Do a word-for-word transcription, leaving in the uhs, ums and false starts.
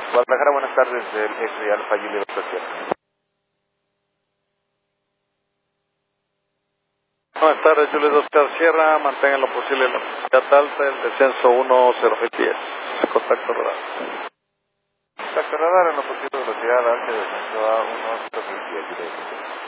Guadalajara, buenas tardes, del ex de Alfa Julia Estación. Buenas tardes, Julio Oscar Sierra, mantengan lo posible la velocidad alta, el descenso uno cero diez, contacto radar. Contacto radar en lo posible velocidad alta, descenso a uno cero diez.